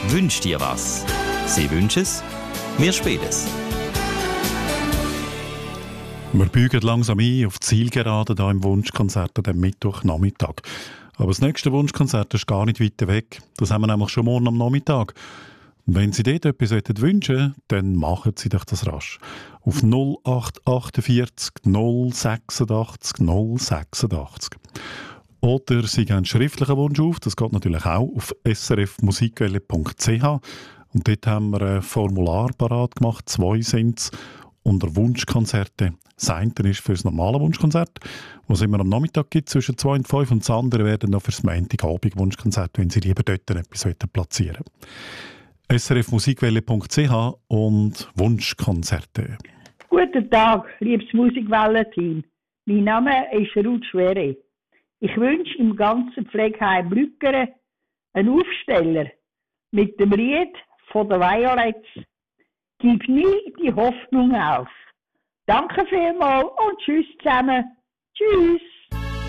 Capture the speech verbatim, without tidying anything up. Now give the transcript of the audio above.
Wünsch dir was. Sie wünschen es, wir spielen es. Wir biegen langsam ein auf die Zielgerade hier im Wunschkonzert an diesem Mittwochnachmittag. Aber das nächste Wunschkonzert ist gar nicht weit weg. Das haben wir nämlich schon morgen am Nachmittag. Und wenn Sie dort etwas wünschen wollen, dann machen Sie doch das rasch. Auf null acht achtundvierzig null sechsundachtzig null sechsundachtzig. Oder Sie geben einen schriftlichen Wunsch auf, das geht natürlich auch, auf s r f musikwelle punkt c h. Und dort haben wir ein Formular parat gemacht, zwei sind es, unter Wunschkonzerte. Das eine ist für das normale Wunschkonzert, das es immer am Nachmittag gibt, zwischen zwei und fünf. Und das andere wäre dann noch für das Montagabend-Wunschkonzert, wenn Sie lieber dort etwas platzieren wollen. s r f musikwelle punkt c h und Wunschkonzerte. Guten Tag, liebes Musikwelle-Team. Mein Name ist Ruth Schwere. Ich wünsche im ganzen Pflegeheim Brückere einen Aufsteller mit dem Lied von der Violets. Gib nie die Hoffnung auf. Danke vielmals und tschüss zusammen. Tschüss.